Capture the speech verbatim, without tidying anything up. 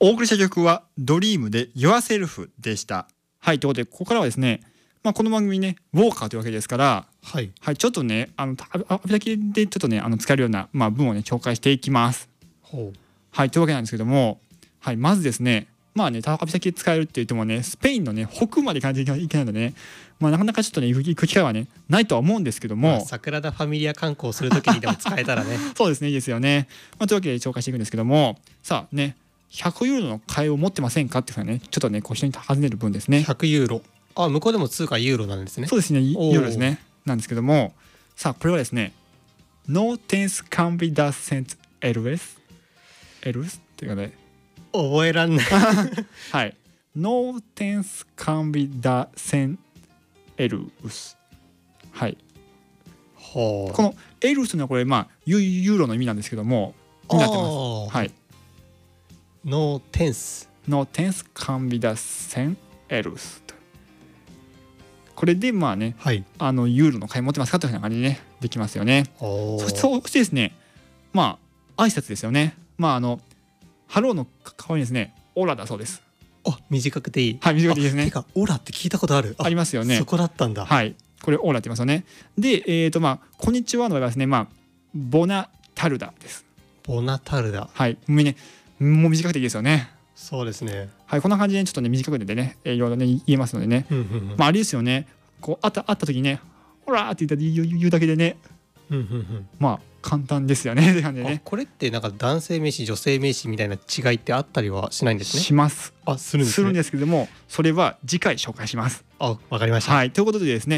お送りした曲はドリームで Yourself でした。はい、ということでここからはですね、まあ、この番組ねウォーカーというわけですから、 はい、 はい、ちょっとねあのアプリだけでちょっとねあの使えるような、まあ、文をね紹介していきます。 ほう、 はい、というわけなんですけども、はい、まずですねまあねタワカピ先使えるって言ってもねスペインのね北部まで感じていけないのでね、まあ、なかなかちょっとね行く機会はねないとは思うんですけども、 まあ、サグラダ・ファミリア観光するときにでも使えたらねそうですねいいですよね、まあ、というわけで紹介していくんですけども、さあねひゃくユーロの替えを持ってませんかっていうふうにねちょっとねこう人に尋ねる分ですね。 ひゃくユーロ、あ、向こうでも通貨ユーロなんですね。 そうですねユーロですねなんですけども、さあこれはですね No tens can be that sent else else っていうかね覚えらんないはい No tens can be that sent else はい、 ほう、 このエルスのこれまあユーロの意味なんですけどもになってます。はい、 No tense No tens can be the sent else これでまあね、 はい、 あのユーロの買い持ってますかというふうな感じでねできますよね。 おそそしてですねまあ挨拶ですよね。まああのハローの代わりにですねオラだそうです。 あ、短くていい。 はい、短くていいですね。 てかオラって聞いたことある。 ありますよね。 そこだったんだ。 はい、これオーラって言いますよね。で、えーとまあこんにちはの場合はですね、まあボナタルダです。 ボナタルダ。 はい、もうね、もう短くていいですよね。 そうですね。 はい、こんな感じでちょっとね短くてね、いろいろね言えますのでね。 うんうんうん、 まああれですよね。こう会った会った時にね、オラーって言った言う言うだけでね、 うんうんうん、 まあ簡単ですよねって感じでね。 これってなんか男性名詞女性名詞みたいな違いってあったりはしないんですね。 します。 あ、するんですね。 するんですけれども、それは次回紹介します。 あ、わかりました。 はい、ということでですね。